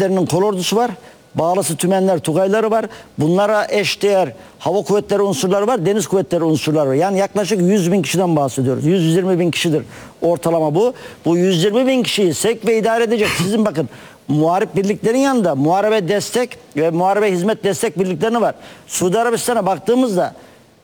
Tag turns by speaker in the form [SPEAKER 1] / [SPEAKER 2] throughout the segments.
[SPEAKER 1] kuvvetlerinin kolordusu var. Bağlısı tümenler, tugayları var. Bunlara eşdeğer hava kuvvetleri unsurları var, deniz kuvvetleri unsurları var. Yani yaklaşık 100 bin kişiden bahsediyoruz. 120 bin kişidir ortalama bu. Bu 120 bin kişiyi sevk ve idare edecek. Sizin bakın muharip birliklerin yanında muharebe destek ve muharebe hizmet destek birliklerini var. Suudi Arabistan'a baktığımızda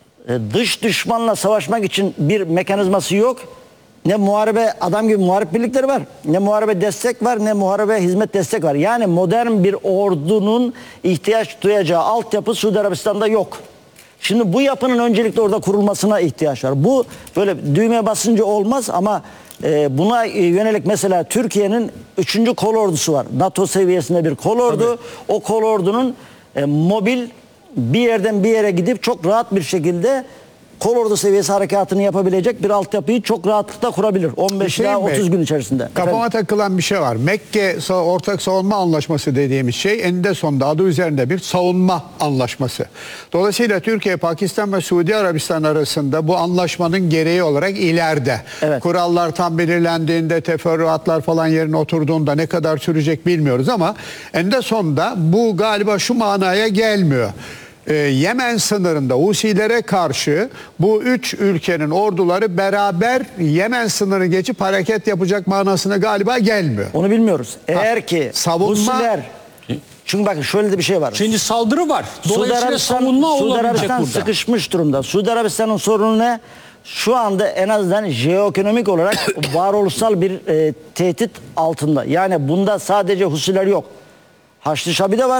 [SPEAKER 1] dış düşmanla savaşmak için bir mekanizması yok. Ne muharebe adam gibi muharip birlikleri var, ne muharebe destek var, ne muharebe hizmet destek var. Yani modern bir ordunun ihtiyaç duyacağı altyapı Suudi Arabistan'da yok. Şimdi bu yapının öncelikle orada kurulmasına ihtiyaç var. Bu böyle düğmeye basınca olmaz ama buna yönelik mesela Türkiye'nin 3. kolordusu var. NATO seviyesinde bir kolordu. Tabii. O kolordunun mobil bir yerden bir yere gidip çok rahat bir şekilde kolordu seviyesi harekatını yapabilecek bir altyapıyı çok rahatlıkla kurabilir. 15 ila 30 gün içerisinde.
[SPEAKER 2] Kafama takılan bir şey var. Mekke Ortak Savunma Anlaşması dediğimiz şey eninde sonunda adı üzerinde bir savunma anlaşması. Dolayısıyla Türkiye, Pakistan ve Suudi Arabistan arasında bu anlaşmanın gereği olarak ileride. Evet. Kurallar tam belirlendiğinde, teferruatlar falan yerine oturduğunda ne kadar sürecek bilmiyoruz ama eninde sonunda bu galiba şu manaya gelmiyor. Yemen sınırında Husilere karşı bu 3 ülkenin orduları beraber Yemen sınırını geçip hareket yapacak manasına galiba gelmiyor.
[SPEAKER 1] Onu bilmiyoruz. Eğer ki
[SPEAKER 2] savunma...
[SPEAKER 1] Husiler, çünkü bakın şöyle de bir şey var.
[SPEAKER 3] Şimdi saldırı var. Dolayısıyla savunma olabilecek burada. Suudi Arabistan
[SPEAKER 1] sıkışmış durumda. Suudi Arabistan'ın sorunu ne? Şu anda en azından jeoekonomik olarak varoluşsal bir tehdit altında. Yani bunda sadece Husiler yok. Haçlı Şabi de var.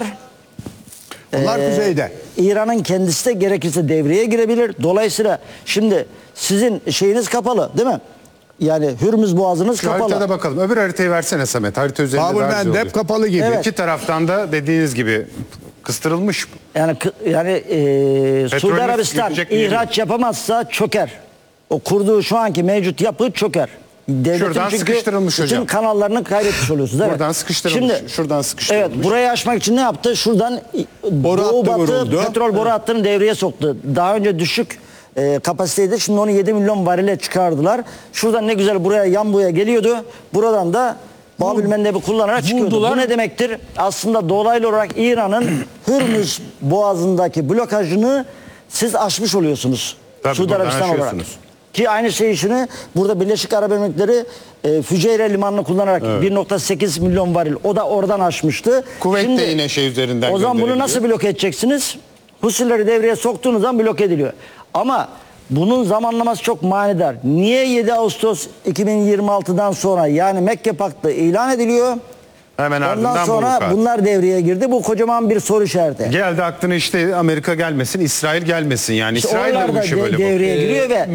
[SPEAKER 2] Onlar kuzeyde.
[SPEAKER 1] İran'ın kendisi de gerekirse devreye girebilir. Dolayısıyla şimdi sizin şeyiniz kapalı değil mi? Yani Hürmüz Boğazı'nız kapalı.
[SPEAKER 4] Haritada bakalım. Öbür haritayı versene Samet. Harita üzerinde
[SPEAKER 2] Babül
[SPEAKER 4] daha güzel
[SPEAKER 2] Mendeb kapalı gibi.
[SPEAKER 1] Evet.
[SPEAKER 4] İki taraftan da dediğiniz gibi kıstırılmış.
[SPEAKER 1] Yani Suudi Arabistan ihraç yapamazsa çöker. O kurduğu şu anki mevcut yapı çöker. Devletin
[SPEAKER 4] şuradan sıkıştırılmış
[SPEAKER 1] bütün
[SPEAKER 4] hocam.
[SPEAKER 1] kanallarını kaybetmiş oluyorsunuz. Evet.
[SPEAKER 4] Buradan sıkıştırılmış.
[SPEAKER 1] Şimdi,
[SPEAKER 4] şuradan sıkıştırılmış.
[SPEAKER 1] Evet, burayı aşmak için ne yaptı? Şuradan Doğu Batı petrol boru hattını devreye soktu. Daha önce düşük kapasiteydi. Şimdi onu 7 milyon varile çıkardılar. Şuradan ne güzel buraya Yambu'ya geliyordu. Buradan da Babül Mendeb'i kullanarak çıkıyordu. Bu ne demektir? Aslında dolaylı olarak İran'ın Hürmüz Boğazı'ndaki blokajını siz aşmış oluyorsunuz.
[SPEAKER 4] Tabii,
[SPEAKER 1] Suudi Arabistan olarak. Ki aynı şey işini burada Birleşik Arap Emirlikleri Füceyre limanını kullanarak 1.8 milyon varil o da oradan aşmıştı.
[SPEAKER 4] Kuvvet
[SPEAKER 1] şimdi,
[SPEAKER 4] de yine şey üzerinden
[SPEAKER 1] o zaman bunu nasıl bloke edeceksiniz? Husileri devreye soktuğunuz zaman bloke ediliyor. Ama bunun zamanlaması çok manidar. Niye 7 Ağustos 2026'dan sonra yani Mekke Paktı ilan ediliyor?
[SPEAKER 4] Hemen
[SPEAKER 1] ondan sonra bunlar devreye girdi. Bu kocaman bir soru işareti.
[SPEAKER 4] Geldi aklına işte Amerika gelmesin, İsrail gelmesin. Yani işte İsrail de bu işi böyle
[SPEAKER 1] devreye giriyor ve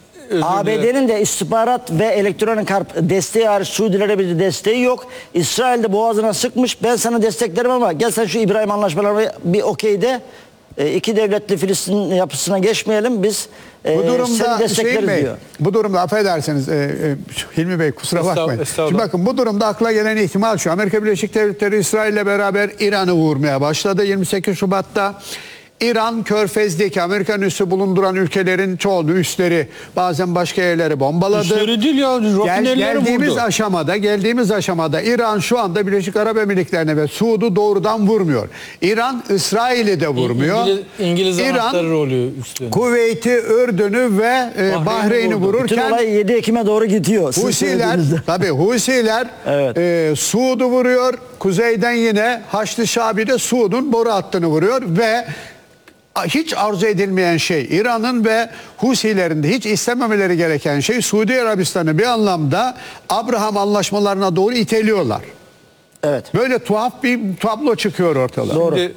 [SPEAKER 1] ABD'nin de istihbarat ve elektronik harp desteği hariç Suudilere bir desteği yok. İsrail de boğazına sıkmış. Ben sana desteklerim ama gel sen şu İbrahim anlaşmalarına bir okeyde iki devletli Filistin yapısına geçmeyelim. Biz
[SPEAKER 2] bu durumda
[SPEAKER 1] destekleriz diyor.
[SPEAKER 2] Bu durumda affedersiniz Hilmi Bey kusura bakmayın. Şimdi bakın bu durumda akla gelen ihtimal şu. Amerika Birleşik Devletleri İsrail ile beraber İran'ı vurmaya başladı. 28 Şubat'ta İran Körfez'deki Amerikan üssü bulunduran ülkelerin çoğunu üsleri bazen başka yerleri bombaladı.
[SPEAKER 3] Üsleri değil ya
[SPEAKER 2] geldiğimiz aşamada İran şu anda Birleşik Arap Emirlikleri'ne ve Suud'u doğrudan vurmuyor. İran İsrail'i de vurmuyor.
[SPEAKER 3] İngiliz anahtarı rolü üstlendi.
[SPEAKER 2] Kuveyt'i, Ürdün'ü ve Bahreyn'i vururken
[SPEAKER 1] bütün olay 7 Ekim'e doğru gidiyor.
[SPEAKER 2] Husiler evet. Suud'u vuruyor. Kuzeyden yine Haçlı Şabi'de Suud'un boru hattını vuruyor ve hiç arzu edilmeyen şey İran'ın ve Husilerin de hiç istememeleri gereken şey Suudi Arabistan'ı bir anlamda Abraham anlaşmalarına doğru iteliyorlar.
[SPEAKER 1] Evet.
[SPEAKER 2] Böyle tuhaf bir tablo çıkıyor ortalığa.
[SPEAKER 1] Doğru.
[SPEAKER 3] Şimdi,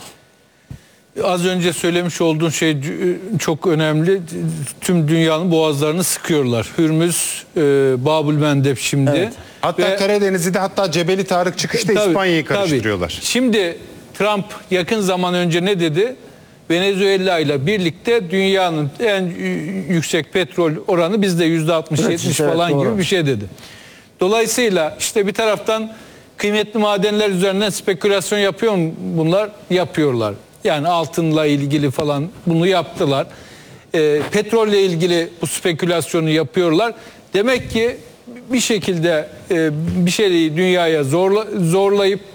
[SPEAKER 3] az önce söylemiş olduğun şey çok önemli. Tüm dünyanın boğazlarını sıkıyorlar. Hürmüz, Babül Mendeb şimdi. Evet.
[SPEAKER 4] Hatta Karadeniz'i de hatta Cebeli Tarık çıkışta İspanya'yı karıştırıyorlar.
[SPEAKER 3] Tabii. Şimdi Trump yakın zaman önce ne dedi? Venezuela ile birlikte dünyanın en yüksek petrol oranı bizde %60-70 falan gibi bir şey dedi. Dolayısıyla işte bir taraftan kıymetli madenler üzerinden spekülasyon yapıyor mu bunlar? Yapıyorlar. Yani altınla ilgili falan bunu yaptılar. Petrolle ilgili bu spekülasyonu yapıyorlar. Demek ki bir şekilde bir şeyi dünyaya zorlayıp